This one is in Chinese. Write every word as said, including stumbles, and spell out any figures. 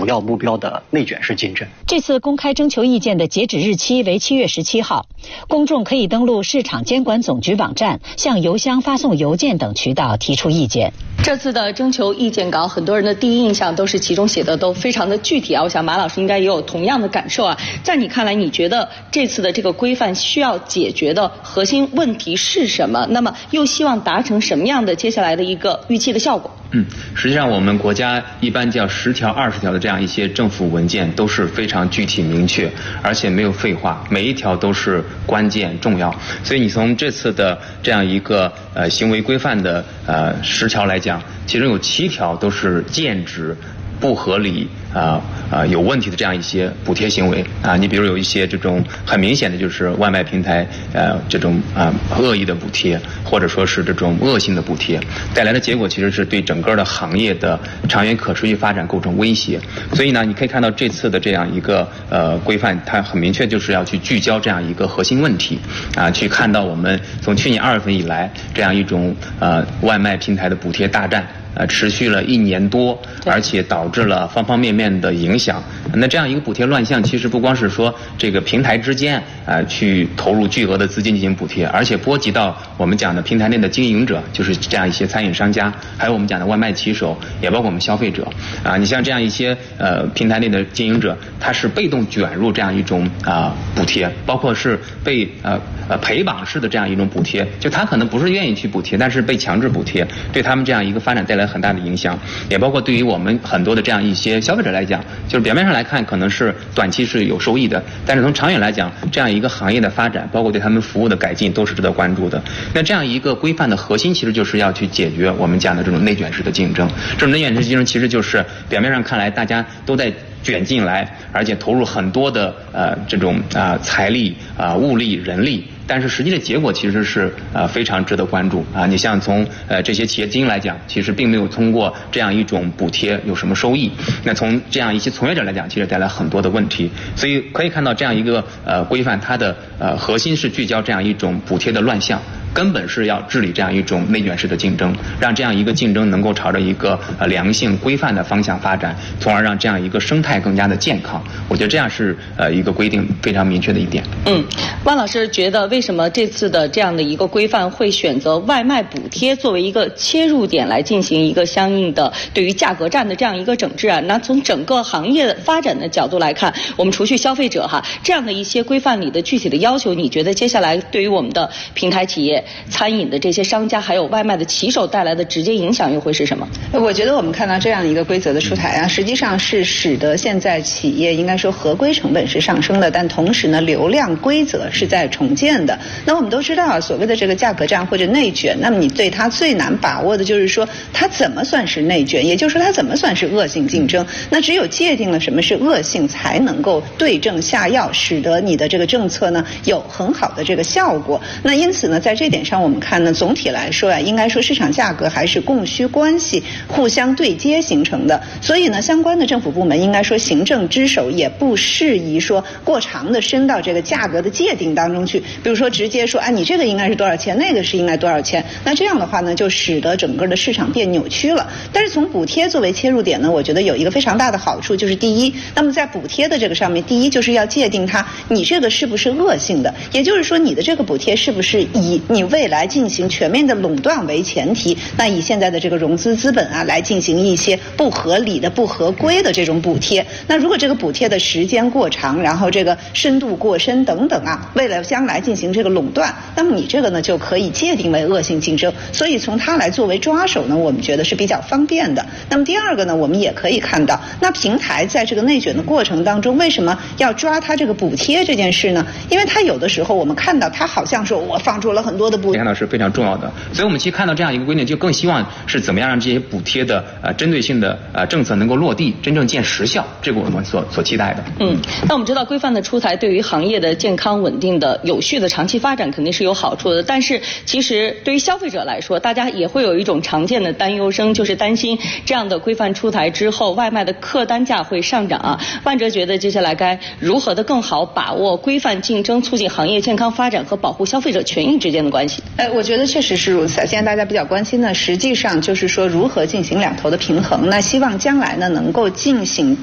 主要目标的内卷式竞争。 这次公开征求意见的截止日期为七月十七号，公众可以登录市场监管总局网站，向邮箱发送邮件等渠道提出意见。 这次的征求意见稿，很多人的第一印象都是其中写的都非常的具体啊。我想马老师应该也有同样的感受啊。在你看来，你觉得这次的这个规范需要解决的核心问题是什么？那么又希望达成什么样的接下来的一个预期的效果？ 嗯，实际上我们国家一般叫十条、二十条的这样一些政府文件都是非常具体明确，而且没有废话，每一条都是关键重要。所以你从这次的这样一个呃行为规范的呃十条来讲，其中有七条都是剑指不合理啊啊、呃、有问题的这样一些补贴行为啊，你比如有一些这种很明显的就是外卖平台呃这种啊、呃、恶意的补贴，或者说是这种恶性的补贴，带来的结果其实是对整个的行业的长远可持续发展构成威胁。所以呢，你可以看到这次的这样一个呃规范，它很明确就是要去聚焦这样一个核心问题啊，去看到我们从去年二月份以来这样一种呃外卖平台的补贴大战。呃，持续了一年多，而且导致了方方面面的影响。那这样一个补贴乱象，其实不光是说这个平台之间呃去投入巨额的资金进行补贴，而且波及到我们讲的平台内的经营者，就是这样一些餐饮商家，还有我们讲的外卖骑手，也包括我们消费者啊。你像这样一些呃平台内的经营者，他是被动卷入这样一种啊、呃、补贴，包括是被呃呃陪绑式的这样一种补贴，就他可能不是愿意去补贴，但是被强制补贴，对他们这样一个发展带来很大的影响，也包括对于我们很多的这样一些消费者来讲，就是表面上来看可能是短期是有收益的，但是从长远来讲，这样一个行业的发展，包括对他们服务的改进，都是值得关注的。那这样一个规范的核心，其实就是要去解决我们讲的这种内卷式的竞争。这种内卷式竞争，其实就是表面上看来大家都在卷进来，而且投入很多的呃这种啊、呃、财力啊、呃、物力、人力。但是实际的结果其实是呃非常值得关注啊！你像从呃这些企业经营来讲，其实并没有通过这样一种补贴有什么收益。那从这样一些从业者来讲，其实带来很多的问题。所以可以看到这样一个呃规范，它的呃核心是聚焦这样一种补贴的乱象。根本是要治理这样一种内卷式的竞争，让这样一个竞争能够朝着一个呃良性规范的方向发展，从而让这样一个生态更加的健康。我觉得这样是呃一个规定非常明确的一点。 嗯，万老师觉得为什么这次的这样的一个规范会选择外卖补贴作为一个切入点来进行一个相应的对于价格战的这样一个整治啊？那从整个行业发展的角度来看，我们除去消费者哈这样的一些规范里的具体的要求，你觉得接下来对于我们的平台企业、餐饮的这些商家还有外卖的骑手带来的直接影响又会是什么？ 我觉得我们看到这样一个规则的出台啊，实际上是使得现在企业应该说合规成本是上升的，但同时呢流量规则是在重建的。那我们都知道啊，所谓的这个价格战或者内卷，那么你对它最难把握的就是说它怎么算是内卷，也就是说它怎么算是恶性竞争。那只有界定了什么是恶性，才能够对症下药，使得你的这个政策呢有很好的这个效果。那因此呢，在这点上我们看呢，总体来说啊，应该说市场价格还是供需关系互相对接形成的。所以呢，相关的政府部门应该说行政之手也不适宜说过长的深到这个价格的界定当中去，比如说直接说啊，你这个应该是多少钱，那个是应该多少钱。那这样的话呢，就使得整个的市场变扭曲了。但是从补贴作为切入点呢，我觉得有一个非常大的好处，就是第一，那么在补贴的这个上面，第一就是要界定它，你这个是不是恶性的，也就是说你的这个补贴是不是以你未来进行全面的垄断为前提，那以现在的这个融资资本啊来进行一些不合理的、不合规的这种补贴。那如果这个补贴的时间过长，然后这个深度过深等等啊，为了将来进行这个垄断，那么你这个呢就可以界定为恶性竞争。所以从它来作为抓手呢，我们觉得是比较方便的。那么第二个呢，我们也可以看到，那平台在这个内卷的过程当中，为什么要抓它这个补贴这件事呢？因为它有的时候我们看到它好像说我放出了很多的补贴， 看到是非常重要的。所以我们其实看到这样一个规定，就更希望是怎么样让这些补贴的呃针对性的呃政策能够落地，真正见实效，这个我们所所期待的。 嗯，那我们知道规范的出台对于行业的健康、稳定的、有序的长期发展肯定是有好处的，但是其实对于消费者来说，大家也会有一种常见的担忧声，就是担心这样的规范出台之后，外卖的客单价会上涨啊。万哲觉得接下来该如何的更好把握规范竞争、促进行业健康发展和保护消费者权益之间的关系？ 呃，我觉得确实是如此。现在大家比较关心的，实际上就是说如何进行两头的平衡。那希望将来呢能够进行